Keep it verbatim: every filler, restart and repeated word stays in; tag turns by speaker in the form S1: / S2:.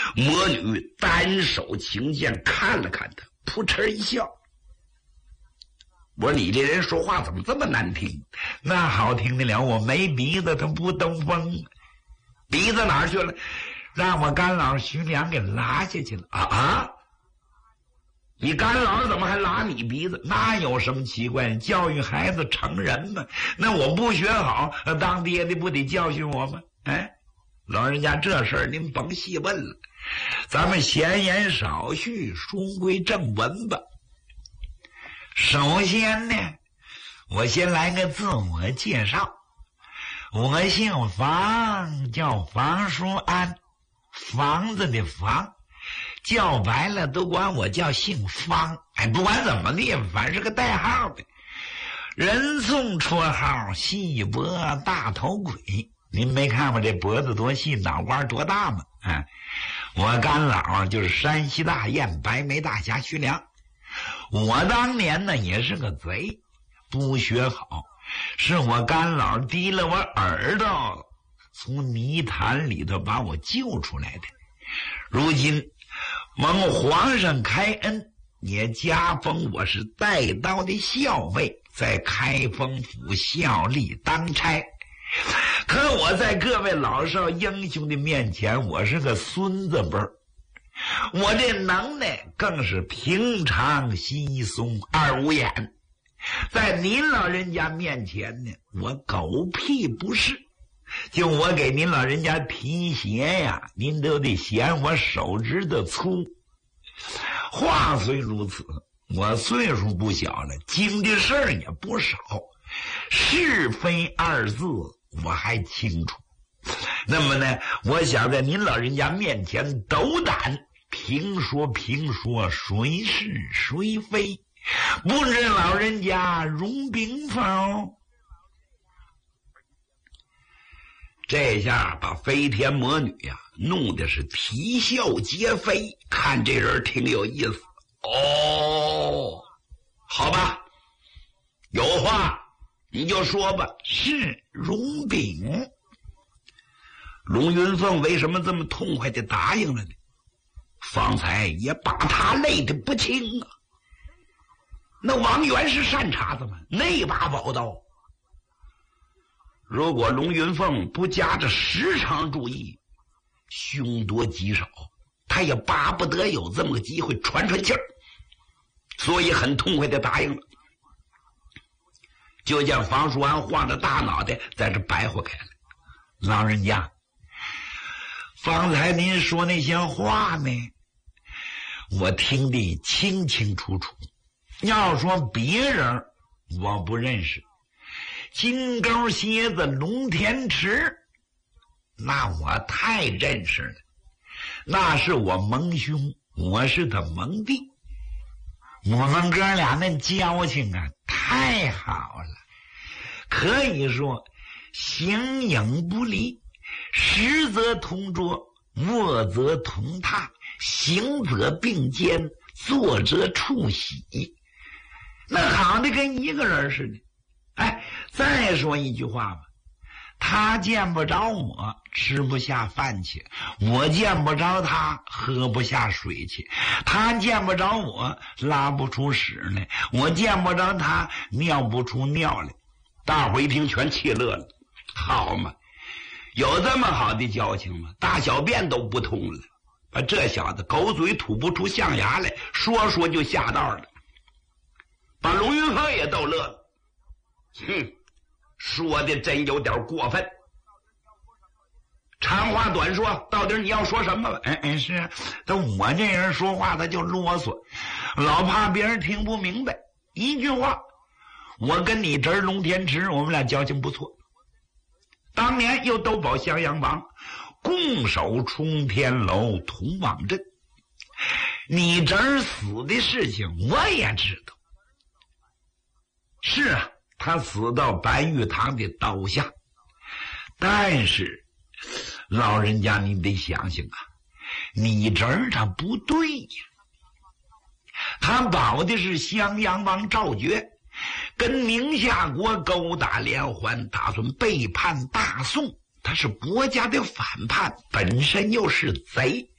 S1: 魔女单手擎剑看了看他，扑哧一笑。我说你这人说话怎么这么难听？
S2: 那好听的了，我没鼻子，他不兜风。
S1: 鼻子哪儿去了？
S2: 让我干老徐良给拉下去了。
S1: 啊啊！你干老怎么还拉你鼻子？
S2: 那有什么奇怪？教育孩子成人嘛。那我不学好，当爹的不得教训我吗？哎，老人家这事儿您甭细问了，咱们闲言少叙，书归正文吧。首先呢，我先来个自我介绍。我姓房，叫房叔安，房子的房，叫白了都管我叫姓方。哎，不管怎么的，反是个代号呗。人送绰号细脖大头鬼。您没看我这脖子多细，脑瓜多大吗？啊，我干老就是山西大雁白眉大侠徐良。我当年呢也是个贼，不学好，是我干老提了我耳朵，从泥潭里头把我救出来的。如今蒙皇上开恩，也加封我是带刀的校尉，在开封府效力当差。可我在各位老少英雄的面前，我是个孙子辈儿。我这能耐更是平常稀松二五眼，在您老人家面前呢，我狗屁不是。就我给您老人家提鞋呀，您都得嫌我手指头粗。话虽如此，我岁数不小了，经的事儿也不少，是非二字我还清楚。那么呢，我想在您老人家面前斗胆评说评说谁是谁非，不知老人家容禀否？
S1: 这下把飞天魔女呀、啊、弄的是啼笑皆非，看这人挺有意思。哦，好吧，有话你就说吧。
S2: 是容禀。
S1: 龙云凤为什么这么痛快的答应了呢？方才也把他累得不轻啊。那王元是善茬子吗？那把宝刀，如果龙云凤不夹着时常注意，凶多吉少，他也巴不得有这么个机会喘喘气儿，所以很痛快的答应了。就见房叔安晃着大脑袋在这白活开了。
S2: 老人家，方才您说那些话呢，我听得清清楚楚。要说别人我不认识，金钩蝎子龙天池那我太认识了，那是我盟兄，我是他盟弟，我们哥俩那交情啊太好了，可以说形影不离，实则同桌，卧则同榻，行则并肩，坐则触膝，那好的跟一个人似的。哎，再说一句话吧，他见不着我吃不下饭去，我见不着他喝不下水去，他见不着我拉不出屎来，我见不着他尿不出尿来。
S1: 大伙一听全气乐了。好嘛，有这么好的交情吗？大小便都不通了，把这小子狗嘴吐不出象牙来，说说就下道了，把龙云凤也逗乐了。哼，说的真有点过分。长话短说，到底你要说什么吧？
S2: 哎哎，是啊，但我这人说话他就啰嗦，老怕别人听不明白。一句话，我跟你侄儿龙天池，我们俩交情不错，当年又都保襄阳王，共守冲天楼同往镇。你侄儿死的事情我也知道，是啊，他死到白玉堂的刀下，但是老人家你得想想啊，你侄儿他不对呀，他保的是襄阳王赵觉，跟宁夏国勾打连环，打算背叛大宋，他是国家的反叛，本身又是贼，